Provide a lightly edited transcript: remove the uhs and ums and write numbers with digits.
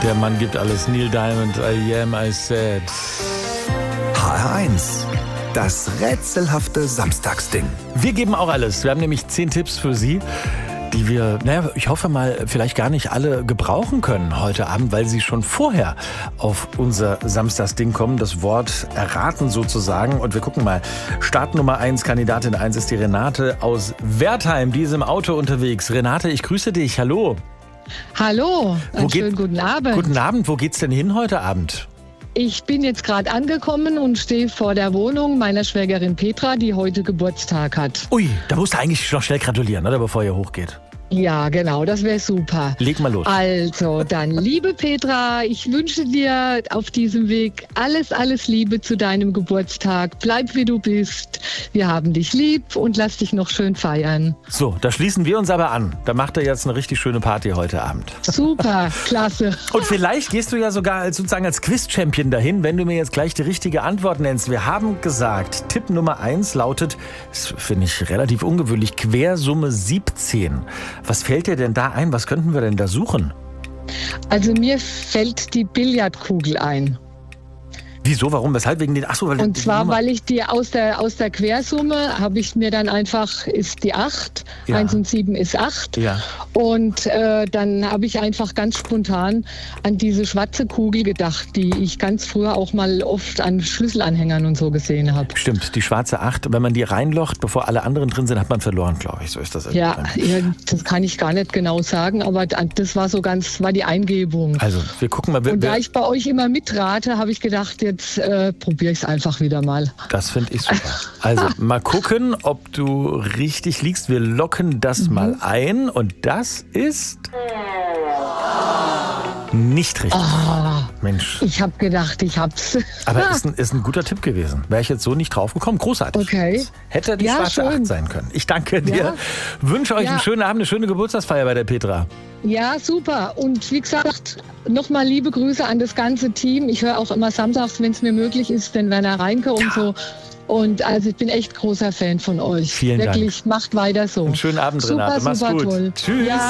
Der Mann gibt alles. Neil Diamond, I Am, I Said. HR1, das rätselhafte Samstagsding. Wir geben auch alles. Wir haben nämlich 10 Tipps für Sie, die wir, ich hoffe mal, vielleicht gar nicht alle gebrauchen können heute Abend, weil sie schon vorher auf unser Samstagsding kommen, das Wort erraten sozusagen. Und wir gucken mal. Start Nummer 1, Kandidatin 1 ist die Renate aus Wertheim, die ist im Auto unterwegs. Renate, ich grüße dich. Hallo. Hallo, schönen guten Abend. Guten Abend, wo geht's denn hin heute Abend? Ich bin jetzt gerade angekommen und stehe vor der Wohnung meiner Schwägerin Petra, die heute Geburtstag hat. Ui, da musst du eigentlich noch schnell gratulieren, oder, bevor ihr hochgeht. Ja, genau, das wäre super. Leg mal los. Also, dann, liebe Petra, ich wünsche dir auf diesem Weg alles, alles Liebe zu deinem Geburtstag. Bleib wie du bist. Wir haben dich lieb und lass dich noch schön feiern. So, da schließen wir uns aber an. Da macht er jetzt eine richtig schöne Party heute Abend. Super, klasse. Und vielleicht gehst du ja sogar sozusagen als Quiz-Champion dahin, wenn du mir jetzt gleich die richtige Antwort nennst. Wir haben gesagt, Tipp Nummer 1 lautet, das finde ich relativ ungewöhnlich, Quersumme 17. Was fällt dir denn da ein? Was könnten wir denn da suchen? Also mir fällt die Billardkugel ein. Wieso? Warum? Weshalb? Wegen den... Und zwar, weil ich die aus der Quersumme habe ich mir dann einfach, ist die 8, Ja. 1 und 7 ist 8. Ja. Und dann habe ich einfach ganz spontan an diese schwarze Kugel gedacht, die ich ganz früher auch mal oft an Schlüsselanhängern und so gesehen habe. Stimmt, die schwarze 8, wenn man die reinlocht, bevor alle anderen drin sind, hat man verloren, glaube ich. So ist das. Ja, das kann ich gar nicht genau sagen, aber das war war die Eingebung. Also, wir gucken mal. Und da ich bei euch immer mitrate, habe ich gedacht, jetzt probiere ich es einfach wieder mal. Das finde ich super. Also, mal gucken, ob du richtig liegst. Wir locken das mal ein und das ist nicht richtig. Mensch. Ich habe gedacht, ich hab's. Aber ist ein guter Tipp gewesen. Wäre ich jetzt so nicht drauf gekommen. Großartig. Okay. Hätte die schwarze 8 sein können. Ich danke dir. Ja. Wünsche euch einen schönen Abend, eine schöne Geburtstagsfeier bei der Petra. Ja, super. Und wie gesagt, nochmal liebe Grüße an das ganze Team. Ich höre auch immer samstags, wenn es mir möglich ist, den Werner Reinke und so. Und also ich bin echt großer Fan von euch. Vielen Dank. Wirklich, macht weiter so. Einen schönen Abend, Renate. Mach's super gut. Toll. Tschüss. Ja.